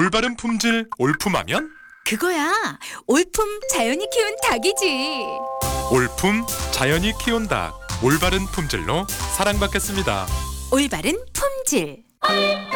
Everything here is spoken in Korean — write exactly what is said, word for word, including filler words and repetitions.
올바른 품질 올품하면 그거야. 올품 자연이 키운 닭이지. 올품 자연이 키운 닭 올바른 품질로 사랑받겠습니다. 올바른 품질.